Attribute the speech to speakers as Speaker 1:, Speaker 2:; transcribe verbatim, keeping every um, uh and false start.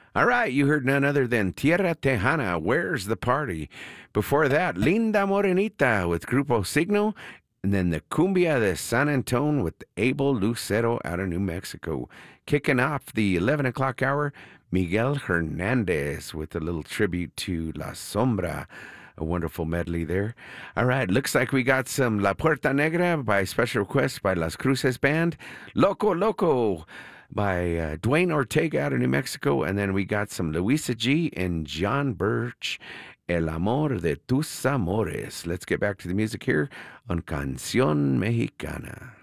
Speaker 1: All right, you heard none other than Tierra Tejana, Where's the Party? Before that, Linda Morenita with Grupo Signo, and then the Cumbia de San Antonio with Abel Lucero out of New Mexico. Kicking off the eleven o'clock hour, Miguel Hernandez with a little tribute to La Sombra. A wonderful medley there. All right, looks like we got some La Puerta Negra by special request by Las Cruces Band. Loco Loco by uh, Dwayne Ortega out of New Mexico. And then we got some Louisa G and John Birch, El Amor de Tus Amores. Let's get back to the music here on Canción Mexicana.